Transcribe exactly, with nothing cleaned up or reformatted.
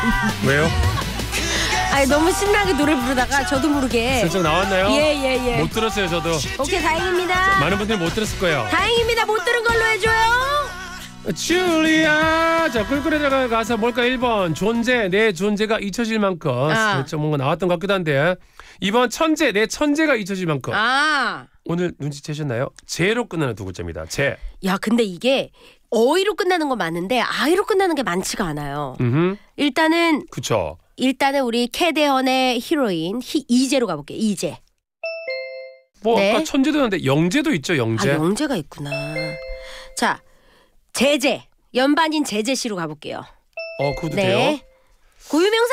왜요? 아니 너무 신나게 노래 부르다가 저도 모르게 슬쩍 나왔나요? 예예예 예, 예. 못 들었어요 저도. 오케이 다행입니다. 많은 분들이 못 들었을 거예요. 다행입니다. 못 들은 걸로 해줘요. 줄리아. 자, 꿀꿀에 들어가 가서 뭘까? 일 번 존재, 내 존재가 잊혀질 만큼. 아. 그렇죠. 뭔가 나왔던 것 같기도 한데. 이 번 천재, 내 천재가 잊혀질 만큼. 아, 오늘 눈치채셨나요? 제로 끝나는 두 글자입니다. 제. 야 근데 이게 어이로 끝나는 거 많은데 아이로 끝나는 게 많지가 않아요. 음, 일단은 그쵸. 일단은 우리 캐대헌의 히로인 히, 이재로 가볼게요. 이재. 뭐 네. 아까 천재도 있는데 영재도 있죠. 아 영재. 영재가 있구나. 자 제재 연반인 제재 씨로 가볼게요. 어, 그것도 돼요? 네. 고유명사